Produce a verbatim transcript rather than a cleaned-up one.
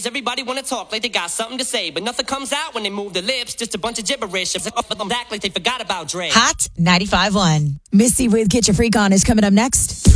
everybody wanna talk like they got something to say, but nothing comes out when they move their lips. Just a bunch of gibberish. Act like they forgot about Dre. Hot ninety-five point one. Missy with Get Your Freak On is coming up next.